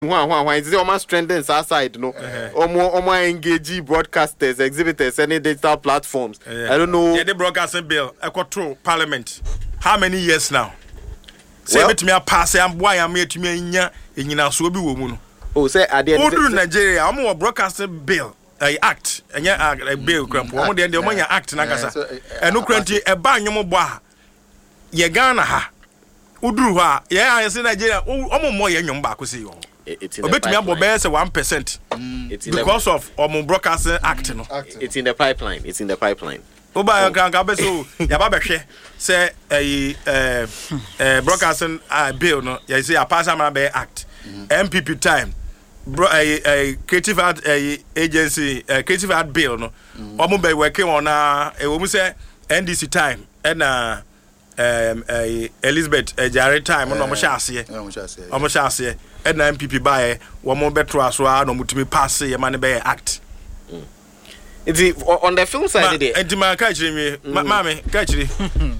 Why is it almost strengthens our side, no? More engage broadcasters, exhibitors, any digital platforms. I don't know. Yeah, the broadcasting bill, I control Parliament. How many years now? Say it to me, I pass. I'm why I'm here to me in Yasubi woman. Oh, say I did. Who do Nigeria? I'm more broadcasting bill. Act and a bill cramp. One day the money act Nagasa. And no cranty a ban your mobile. Ye Ghana ha. Udruha. Yeah, I say Nigeria. Oh, more young back with you. It's in the pipeline. 1%. Because of Omo Broadcasting Act. It's in the pipeline. It's in the pipeline. Oba Gangabeso, Yababeshe, say a broadcasting bill, no, you see a Passama Bay Act, MPP time, a creative art agency, creative art bill, no, Omo working on a woman say NDC time, and Elizabeth Jared time, almost Shasi, and MPP by one more better as well, no to be pass a money bay act. It's on the film side there. And my catch me, mammy, catch it.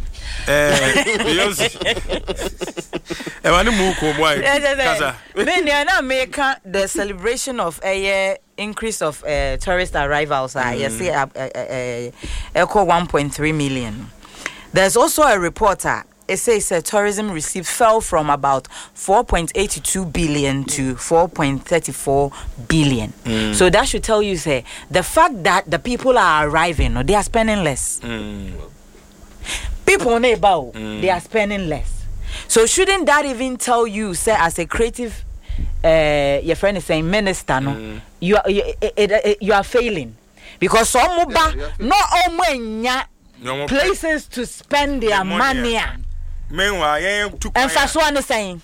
Then they are now making the celebration of a increase of tourist arrivals. You see, echo 1.3 million. There's also a reporter. It says tourism receipts fell from about 4.82 billion to 4.34 billion. So that should tell you, say, the fact that the people are arriving, they are spending less. People they are spending less. So shouldn't that even tell you, say, as a creative, your friend is saying minister, no, you are failing because some not all places to spend their money. Meanwhile, and Faswan is saying,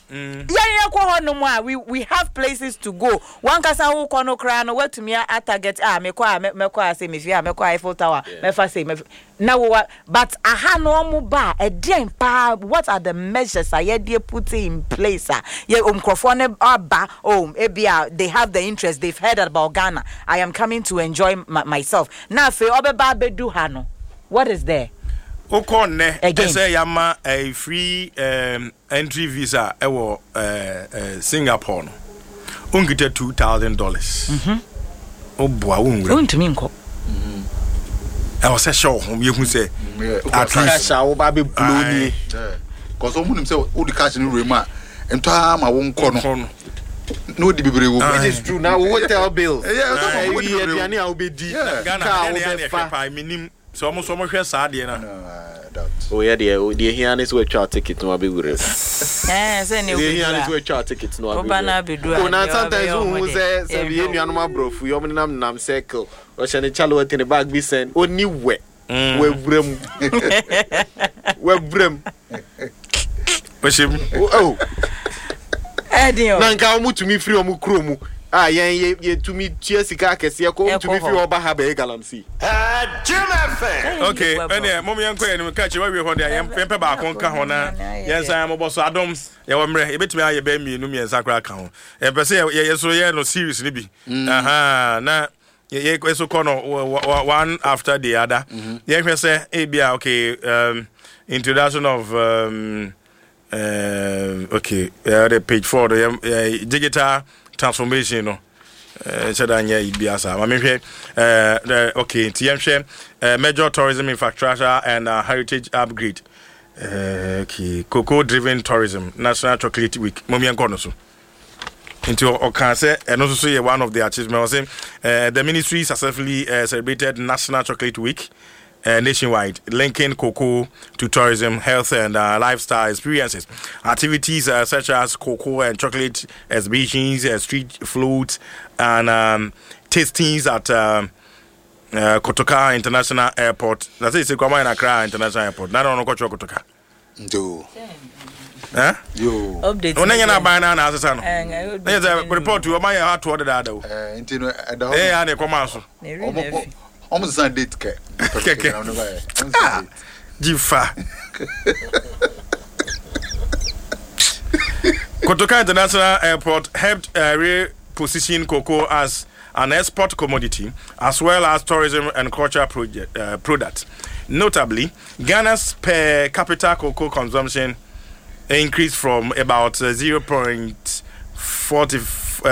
we have places to go. One casa who kono crown where to me at target me say me Eiffel Tower, say now but aha no ba a den pa what are the measures I dear put in place? Ye microphone ba they have the interest, they've heard about Ghana. I am coming to enjoy myself. Now fe obeba bedu hano. What is there? Okone say yama a free entry visa ewo Singapore no ungite $2,000 obua unwe untumi nko I was show home you say at least I will be blue cause someone himself all the cash in room and time I won't corner no the people it is true now we will tell bills yeah I will be deep Ghana so almost sad na oh yeah the here is where chart ticket no be good say the here is where chart ticket no be oh na sometimes who say we nuanoma brofu yo nam circle o she ne chalo at the bag be send oni we brem oh edio na nka omu tumi free omu kromu ye to me Jessica Kessia come to me for Bahaba Galamsi. Okay, and mommy and Queen catch you every one day. I am Pemper back on Kahona. Yes, I am about Adams. You are a bit me, I bear me, no me as Sacra account. And per se, yes, so yeah, no seriously be. Now, ye so corner one after the other. Yeah, say, ABA, okay, introduction of okay, the page 4, the digital transformation no chadanya ibiasa mamehwe okay TMHwe major tourism infrastructure and heritage upgrade okay cocoa driven tourism national chocolate week momi enko so into okan say and also say one of the achievements the ministry successfully celebrated national chocolate week nationwide, linking cocoa to tourism, health, and lifestyle experiences. Activities such as cocoa and chocolate exhibitions, street floats, and tastings at Kotoka International Airport. That's it. It's a Kwame Accra International Airport. Not on Kotoka. Do. Huh? Yo. Update. When you're not buying an answer, there's a report to my heart to order that. Hey, I come out. Almost a date. Jifa. Kotoka International Airport helped reposition cocoa as an export commodity as well as tourism and cultural products. Notably, Ghana's per capita cocoa consumption increased from about 0.40